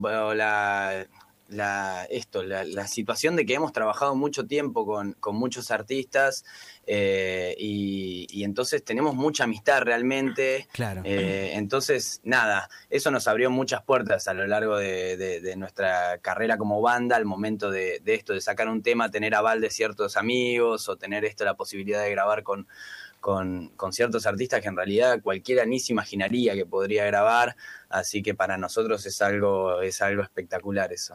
bueno, la situación de que hemos trabajado mucho tiempo con muchos artistas y entonces tenemos mucha amistad realmente. Claro. Entonces, nada, eso nos abrió muchas puertas a lo largo de nuestra carrera como banda, al momento de esto, de sacar un tema, tener aval de ciertos amigos o tener la posibilidad de grabar con ciertos artistas que en realidad cualquiera ni se imaginaría que podría grabar, así que para nosotros es algo espectacular eso.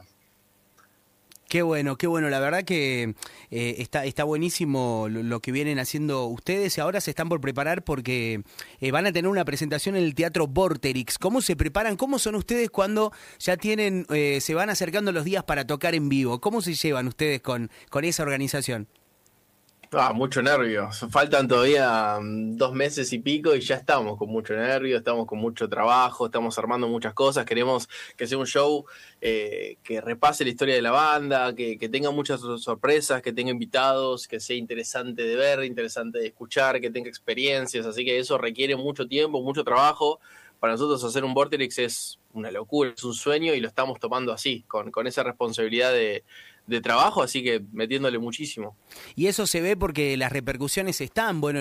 Qué bueno, la verdad que está buenísimo lo que vienen haciendo ustedes y ahora se están por preparar porque van a tener una presentación en el Teatro Vorterix. ¿Cómo se preparan? ¿Cómo son ustedes cuando ya tienen, se van acercando los días para tocar en vivo? ¿Cómo se llevan ustedes con esa organización? Mucho nervio. Faltan todavía 2 meses y pico y ya estamos con mucho nervio, estamos con mucho trabajo, estamos armando muchas cosas. Queremos que sea un show que repase la historia de la banda, que tenga muchas sorpresas, que tenga invitados, que sea interesante de ver, interesante de escuchar, que tenga experiencias. Así que eso requiere mucho tiempo, mucho trabajo. Para nosotros hacer un Vorterix es una locura, es un sueño y lo estamos tomando así, con esa responsabilidad de trabajo, así que metiéndole muchísimo. Y eso se ve porque las repercusiones están, bueno,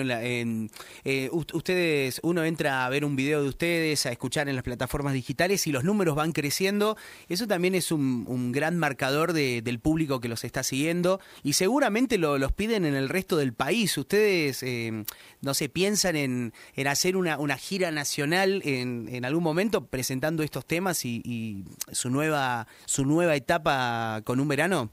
ustedes, uno entra a ver un video de ustedes, a escuchar en las plataformas digitales y los números van creciendo. Eso también es un gran marcador del público que los está siguiendo y seguramente los piden en el resto del país. Ustedes, no sé, piensan en hacer una gira nacional en algún momento presentando estos temas y su nueva etapa con Un Verano.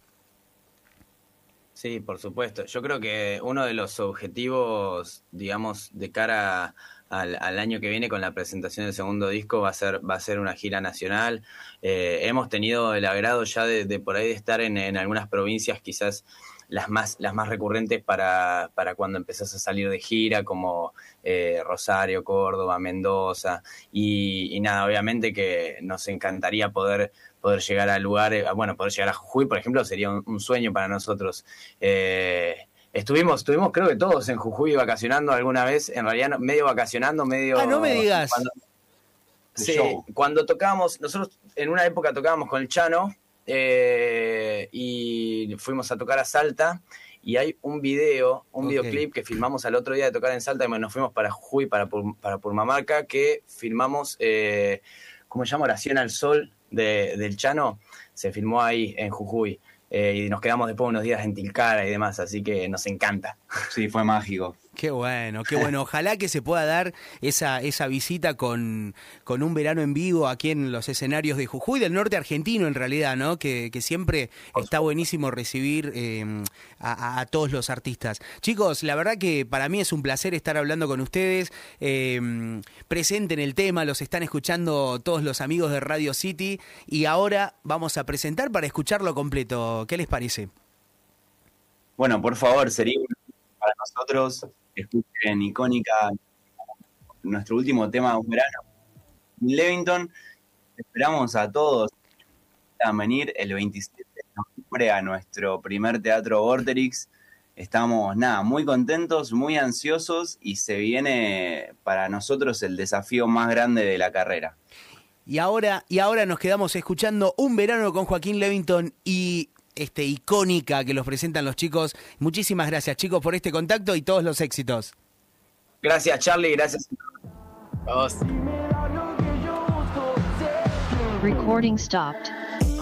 Sí, por supuesto. Yo creo que uno de los objetivos, digamos, de cara al año que viene con la presentación del segundo disco va a ser una gira nacional. Hemos tenido el agrado ya de por ahí de estar en algunas provincias, quizás las más recurrentes para cuando empezás a salir de gira, como Rosario, Córdoba, Mendoza, y nada, obviamente que nos encantaría poder llegar a lugares, poder llegar a Jujuy, por ejemplo, sería un sueño para nosotros. Estuvimos creo que todos en Jujuy vacacionando alguna vez, en realidad medio vacacionando, medio... Ah, no me digas. Sí, cuando tocábamos, nosotros en una época tocábamos con el Chano, y fuimos a tocar a Salta y hay un videoclip que filmamos al otro día de tocar en Salta y nos fuimos para Jujuy, para Purmamarca, que filmamos, ¿cómo se llama? Oración al Sol del Chano, se filmó ahí en Jujuy, y nos quedamos después unos días en Tilcara y demás, así que nos encanta. Sí, fue mágico. Qué bueno. Ojalá que se pueda dar esa visita con Un Verano en vivo aquí en los escenarios de Jujuy, del norte argentino en realidad, ¿no? Que siempre está buenísimo recibir a todos los artistas. Chicos, la verdad que para mí es un placer estar hablando con ustedes. Presenten el tema, los están escuchando todos los amigos de Radio City y ahora vamos a presentar para escucharlo completo. ¿Qué les parece? Bueno, por favor, sería para nosotros, escuchen Icónica, nuestro último tema de Un Verano. Levington, esperamos a todos a venir el 27 de noviembre a nuestro primer teatro Vorterix. Estamos, muy contentos, muy ansiosos y se viene para nosotros el desafío más grande de la carrera. Y ahora nos quedamos escuchando Un Verano con Joaquín Levington y Icónica que los presentan los chicos. Muchísimas gracias, chicos, por este contacto y todos los éxitos. Gracias, Charlie, gracias A vos. Recording stopped.